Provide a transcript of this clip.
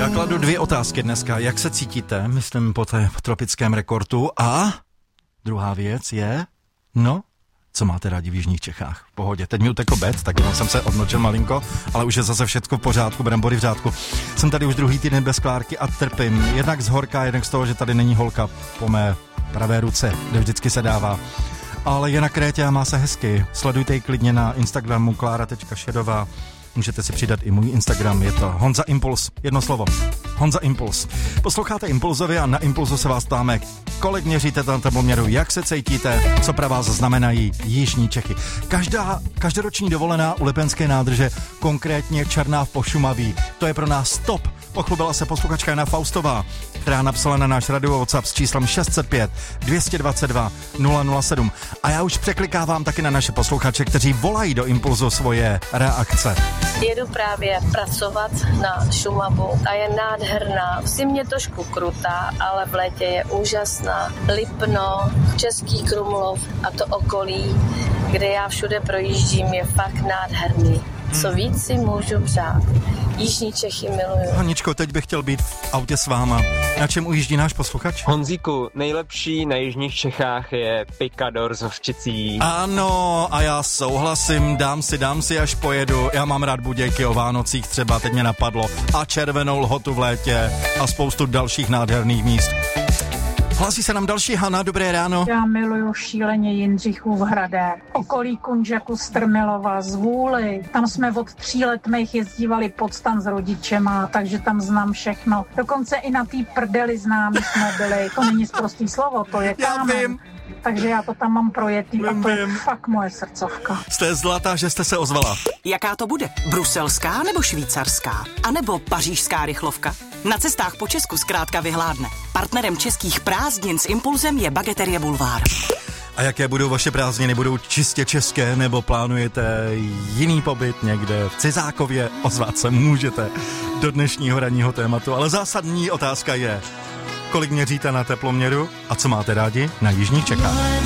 Já kladu 2 otázky dneska. Jak se cítíte, myslím, po té tropickém rekordu? A druhá věc je, co máte rádi v jižních Čechách? V pohodě. Teď mi utekl bec, tak jenom jsem se odmlčel malinko, ale už je zase všechno v pořádku, brambory v řádku. Jsem tady už druhý týden bez Klárky a trpím. Jednak z horka, jednak z toho, že tady není holka po mé pravé ruce, kde vždycky se dává. Ale je na Krétě a má se hezky. Sledujte ji klidně na Instagramu klara.šedová. Můžete si přidat i můj Instagram, je to Honza Impuls, jedno slovo, Honza Impuls. Posloucháte Impulzově a na Impulzu se vás ptáme, kolik měříte tam teploměru, jak se cítíte, co pro vás znamenají jižní Čechy. Každoroční dovolená u Lipenské nádrže, konkrétně Černá v Pošumaví, to je pro nás top. Pochlubila se posluchačka Jana Faustová, která napsala na náš radio WhatsApp s číslem 605 222 007. A já už překlikávám taky na naše posluchače, kteří volají do Impulzu svoje reakce. Jedu právě pracovat na Šumavu a je nádherná. V zimě trošku krutá, ale v létě je úžasná. Lipno, Český Krumlov a to okolí, kde já všude projíždím, je fakt nádherný. Co víc si můžu přát. Jižní Čechy miluju. Haničko, teď bych chtěl být v autě s váma. Na čem ujíždí náš posluchač? Honzíku, nejlepší na jižních Čechách je Picador s hořčicí. Ano, a já souhlasím, dám si, až pojedu. Já mám rád budějky o Vánocích třeba, teď mě napadlo. A červenou lhotu v létě a spoustu dalších nádherných míst. Hlásí se nám další Hana, dobré ráno. Já miluju šíleně Jindřichův Hradec, okolí Kunžaku, Strmilova, Zvůli. Tam jsme od 3 let mých jezdívali pod stan s rodičema, takže tam znám všechno. Dokonce i na té prdeli známí jsme byli. To není sprostý slovo, to je kámen. Takže já to tam mám projetý a to je fakt moje srdcovka. Jste zlatá, že jste se ozvala. Jaká to bude? Bruselská nebo švýcarská? A nebo pařížská rychlovka? Na cestách po Česku zkrátka vyhládne. Partnerem českých prázdnin s Impulzem je Bageterie Bulvár. A jaké budou vaše prázdniny? Budou čistě české nebo plánujete jiný pobyt někde v Cizákově? Ozvat se můžete do dnešního ranního tématu, ale zásadní otázka je, kolik měříte na teploměru a co máte rádi na jižních Čechách?